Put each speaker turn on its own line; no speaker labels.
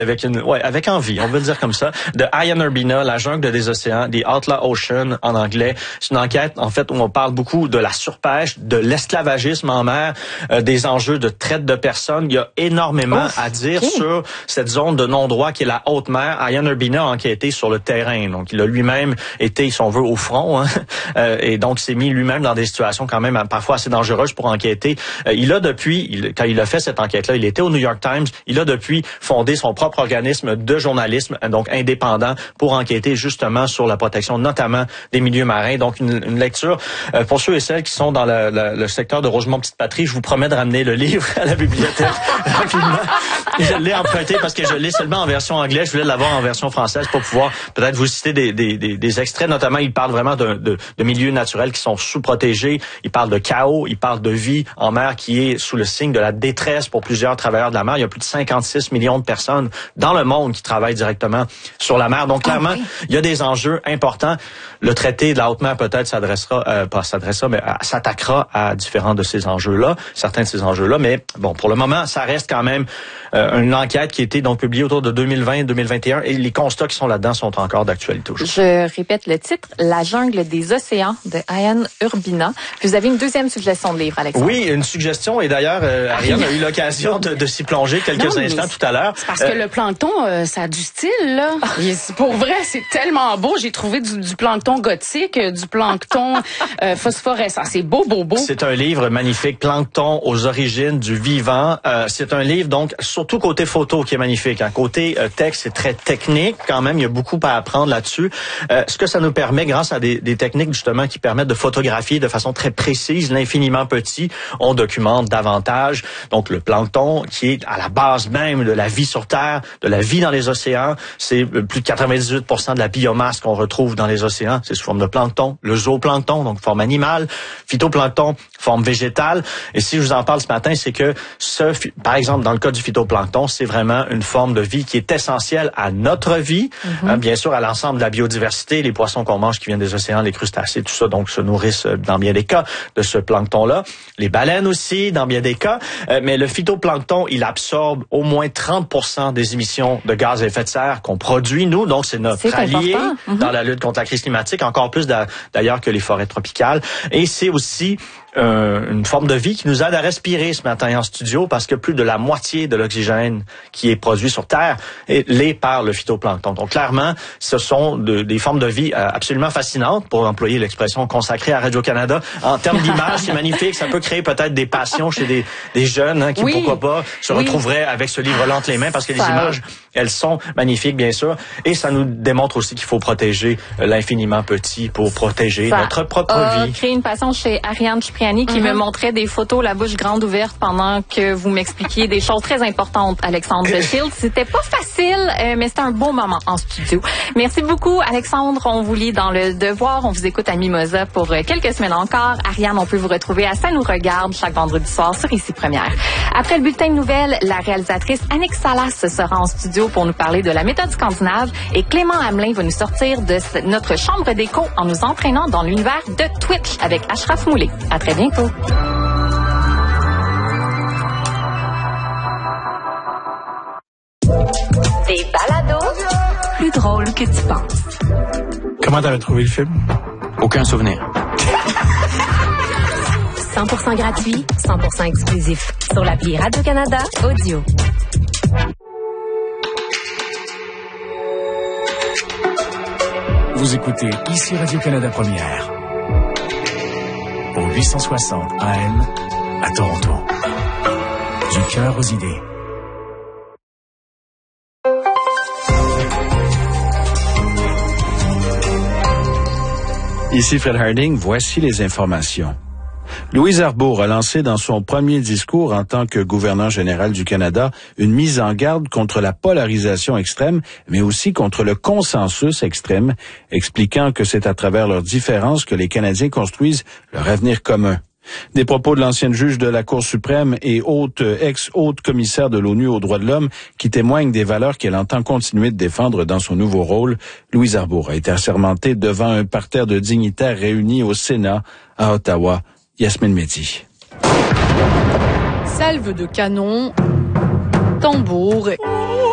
avec envie, on veut le dire comme ça, de Ian Urbina, la jungle des océans, The Outlaw Ocean en anglais. C'est une enquête, en fait, où on parle beaucoup de la surpêche, de l'esclavagisme en mer, des enjeux de traite de personnes. Il y a énormément à dire sur cette zone de non-droit qui est la haute mer. Ian Urbina a enquêté sur le terrain, donc il a lui-même été, si on veut, au front, et donc s'est mis lui-même dans des situations quand même parfois assez dangereuses pour enquêter. Il a depuis, quand il a fait cette enquête-là, il était au New York Times, il a depuis fondé son propre organisme de journalisme, donc indépendant, pour enquêter justement sur la protection, notamment des milieux marins. Donc une lecture pour ceux et celles qui sont dans le secteur de Rosemont-Petite-Patrie. Je vous promets de ramener le livre à la bibliothèque rapidement. Je l'ai emprunté parce que je l'ai seulement en version anglaise. Je voulais l'avoir en version française pour pouvoir peut-être vous citer des extraits. Notamment, il parle vraiment de milieux naturels qui sont sous-protégés. Il parle de chaos, il parle de vie en mer qui est sous le signe de la détresse pour plusieurs travailleurs de la mer. Il y a plus de 56 millions de personnes dans le monde qui travaillent directement sur la mer. Donc, clairement, il y a des enjeux importants. Le traité de la haute mer, peut-être, s'attaquera à différents de ces enjeux-là, certains de ces enjeux-là. Mais bon, pour le moment, ça reste quand même une enquête qui a été donc publiée autour de 2020-2021 et les constats qui sont là-dedans sont encore d'actualité aujourd'hui.
Je répète le titre, La jungle des océans de Ian Urbina. Puis vous avez une deuxième suggestion de livre, Alexandre.
Oui, une suggestion et d'ailleurs, Ariane a eu l'occasion de s'y plonger quelques instants tout à l'heure.
C'est parce que le plancton, ça a du style, là. Pour vrai, c'est tellement beau. J'ai trouvé du plancton gothique, du plancton phosphorescent. C'est beau.
C'est un livre magnifique, Plancton aux origines du vivant. C'est un livre, donc, surtout côté photo qui est magnifique. Côté texte, c'est très technique quand même. Il y a beaucoup à apprendre là-dessus. Ce que ça nous permet, grâce à des techniques justement qui permettent de photographier de façon très précise l'infiniment petit, on documente davantage. Donc, le plancton qui est à la base même de la vie sur Terre, de la vie dans les océans. C'est plus de 98% de la biomasse qu'on retrouve dans les océans. C'est sous forme de plancton. Le zooplancton, donc forme animale. Phytoplancton, forme végétale. Et si je vous en parle ce matin, c'est que par exemple, dans le cas du phytoplancton, c'est vraiment une forme de vie qui est essentielle à notre vie, bien sûr à l'ensemble de la biodiversité, les poissons qu'on mange qui viennent des océans, les crustacés, tout ça, donc se nourrissent dans bien des cas de ce plancton-là. Les baleines aussi, dans bien des cas. Mais le phytoplancton, il absorbe au moins 30% des émissions de gaz à effet de serre qu'on produit, nous. Donc, c'est notre allié dans la lutte contre la crise climatique, encore plus d'ailleurs que les forêts tropicales. Et c'est aussi une forme de vie qui nous aide à respirer ce matin en studio parce que plus de la moitié de l'oxygène qui est produit sur Terre l'est par le phytoplancton. Donc clairement, ce sont des formes de vie absolument fascinantes, pour employer l'expression consacrée à Radio-Canada. En termes d'image, c'est magnifique. Ça peut créer peut-être des passions chez des jeunes qui, pourquoi pas, se retrouveraient avec ce livre-là entre les mains parce que les images, elles sont magnifiques, bien sûr. Et ça nous démontre aussi qu'il faut protéger l'infiniment petit pour protéger notre propre vie.
Créer une passion chez Ariane Cipriani qui me montrait des photos la bouche grande ouverte pendant que vous m'expliquiez des choses très importantes, Alexandre Shields. C'était pas facile, mais c'était un beau moment en studio. Merci beaucoup, Alexandre. On vous lit dans Le Devoir. On vous écoute à Mimosa pour quelques semaines encore. Ariane, on peut vous retrouver à Ça nous regarde chaque vendredi soir sur Ici Première. Après le bulletin de nouvelles, la réalisatrice Annick Salas sera en studio pour nous parler de la méthode scandinave et Clément Hamelin va nous sortir de notre chambre d'écho en nous entraînant dans l'univers de Twitch avec Ashraf Moulay. À très bientôt.
Des balados plus drôles que tu penses.
Comment t'avais trouvé le film?
Aucun souvenir.
100% gratuit, 100% exclusif. Sur l'appli Radio-Canada Audio.
Vous écoutez Ici Radio-Canada Première. Au 860 AM à Toronto. Du cœur aux idées.
Ici Fred Harding, voici les informations. Louise Arbour a lancé dans son premier discours en tant que gouverneur général du Canada une mise en garde contre la polarisation extrême, mais aussi contre le consensus extrême, expliquant que c'est à travers leurs différences que les Canadiens construisent leur avenir commun. Des propos de l'ancienne juge de la Cour suprême et ex-haute commissaire de l'ONU aux droits de l'homme qui témoignent des valeurs qu'elle entend continuer de défendre dans son nouveau rôle. Louise Arbour a été assermentée devant un parterre de dignitaires réunis au Sénat à Ottawa. Yasmine Mehdi.
Salve de canon, tambour